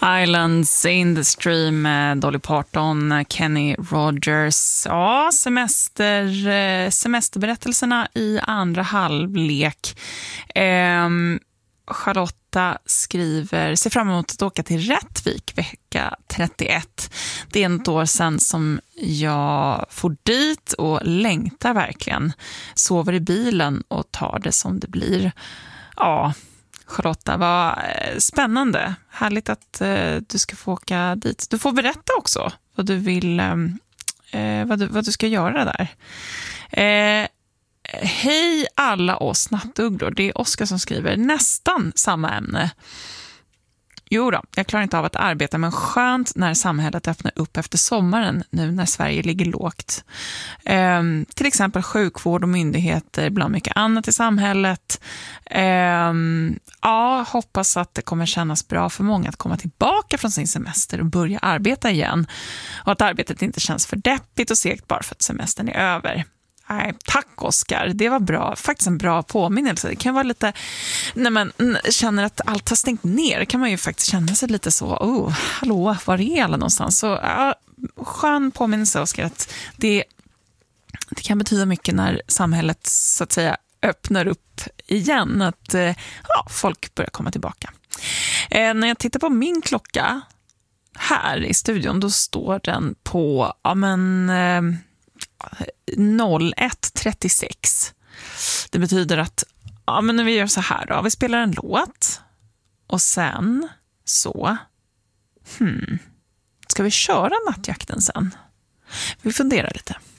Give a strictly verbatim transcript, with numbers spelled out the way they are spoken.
Islands in the Stream med Dolly Parton, Kenny Rogers. Ja, semester, semesterberättelserna i andra halvlek. Ehm, Charlotta skriver, ser fram emot att åka till Rättvik vecka trettioett. Det är ett år sedan som jag får dit och längtar verkligen. Sover i bilen och tar det som det blir. Ja, Charlotta, vad spännande. Härligt att eh, du ska få åka dit. Du får berätta också vad du vill, eh, vad, du, vad du ska göra där. Eh, hej alla oss nattugglor. Det är Oskar som skriver nästan samma ämne. Jo då, jag klarar inte av att arbeta, men skönt när samhället öppnar upp efter sommaren nu när Sverige ligger lågt. Ehm, till exempel sjukvård och myndigheter, bland mycket annat i samhället. Ehm, ja, hoppas att det kommer kännas bra för många att komma tillbaka från sin semester och börja arbeta igen. Och att arbetet inte känns för deppigt och segt bara för att semestern är över. Nej, tack Oskar, det var bra, faktiskt en bra påminnelse. Det kan vara lite, när man känner att allt har stängt ner, kan man ju faktiskt känna sig lite så, oh, hallå, var är alla någonstans? Så ja, skön påminnelse Oskar, att det, det kan betyda mycket när samhället så att säga öppnar upp igen, att ja, folk börjar komma tillbaka. Eh, när jag tittar på min klocka här i studion, då står den på, ja men... Eh, noll ett trettiosex. Det betyder att ja, men när vi gör så här då, vi spelar en låt och sen så hmm, ska vi köra nattjakten sen? Vi funderar lite.